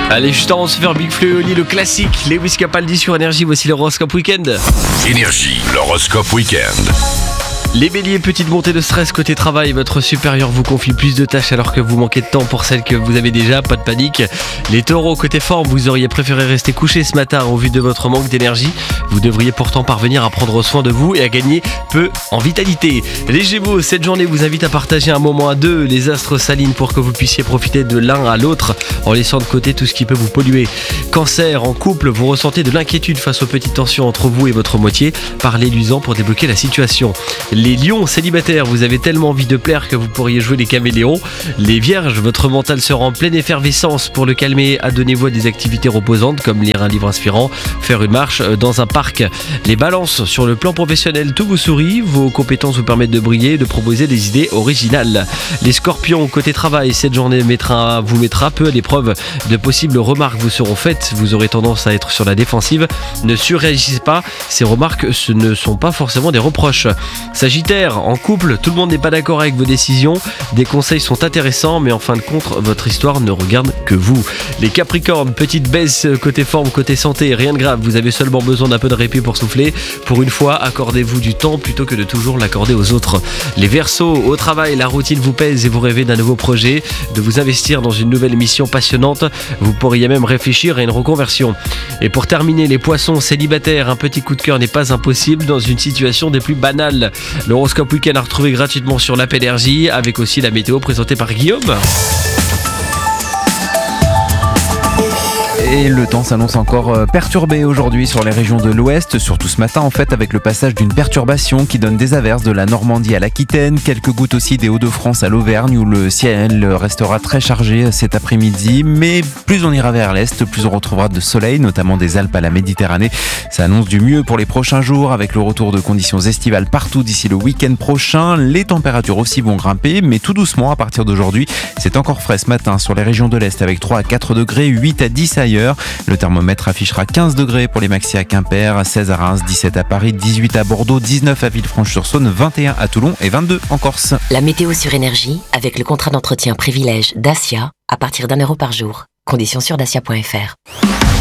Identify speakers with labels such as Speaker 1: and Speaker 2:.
Speaker 1: Allez, juste avant de se faire Big Flo et Oli, le classique, Lewis Capaldi sur Énergie, voici l'horoscope week-end.
Speaker 2: Énergie, l'horoscope week-end.
Speaker 1: Les béliers, petite montée de stress côté travail, votre supérieur vous confie plus de tâches alors que vous manquez de temps pour celles que vous avez déjà, pas de panique. Les taureaux, côté forme, vous auriez préféré rester couché ce matin au vu de votre manque d'énergie. Vous devriez pourtant parvenir à prendre soin de vous et à gagner peu en vitalité. Les gémeaux, cette journée vous invite à partager un moment à deux. Les astres s'alignent pour que vous puissiez profiter de l'un à l'autre en laissant de côté tout ce qui peut vous polluer. Cancer, en couple, vous ressentez de l'inquiétude face aux petites tensions entre vous et votre moitié. Parlez-lui-en pour débloquer la situation. Les lions célibataires, vous avez tellement envie de plaire que vous pourriez jouer les caméléons. Les vierges, votre mental sera en pleine effervescence. Pour le calmer, adonnez-vous à des activités reposantes comme lire un livre inspirant, faire une marche dans un parc. Les balances, sur le plan professionnel, tout vous sourit. Vos compétences vous permettent de briller et de proposer des idées originales. Les scorpions, côté travail, cette journée vous mettra peu à l'épreuve. De possibles remarques vous seront faites. Vous aurez tendance à être sur la défensive. Ne surréagissez pas. Ces remarques, ce ne sont pas forcément des reproches. Sagittaire, en couple, tout le monde n'est pas d'accord avec vos décisions. Des conseils sont intéressants, mais en fin de compte, votre histoire ne regarde que vous. Les Capricornes, petite baisse côté forme, côté santé, rien de grave. Vous avez seulement besoin d'un peu de répit pour souffler. Pour une fois, accordez-vous du temps plutôt que de toujours l'accorder aux autres. Les Verseaux, au travail, la routine vous pèse et vous rêvez d'un nouveau projet, de vous investir dans une nouvelle mission passionnante. Vous pourriez même réfléchir à une reconversion. Et pour terminer, les Poissons célibataires, un petit coup de cœur n'est pas impossible dans une situation des plus banales. L'horoscope week-end à retrouver gratuitement sur l'app Énergie, avec aussi la météo présentée par Guillaume.
Speaker 3: Et le temps s'annonce encore perturbé aujourd'hui sur les régions de l'Ouest, surtout ce matin en fait avec le passage d'une perturbation qui donne des averses de la Normandie à l'Aquitaine, quelques gouttes aussi des Hauts-de-France à l'Auvergne où le ciel restera très chargé cet après-midi, mais plus on ira vers l'Est, plus on retrouvera de soleil, notamment des Alpes à la Méditerranée. Ça annonce du mieux pour les prochains jours avec le retour de conditions estivales partout d'ici le week-end prochain. Les températures aussi vont grimper, mais tout doucement à partir d'aujourd'hui. C'est encore frais ce matin sur les régions de l'Est avec 3 à 4 degrés, 8 à 10 ailleurs. Le thermomètre affichera 15 degrés pour les maxi à Quimper, 16 à Reims, 17 à Paris, 18 à Bordeaux, 19 à Villefranche-sur-Saône, 21 à Toulon et 22 en Corse.
Speaker 4: La météo sur Énergie avec le contrat d'entretien privilège Dacia à partir d'€1 par jour. Conditions sur dacia.fr.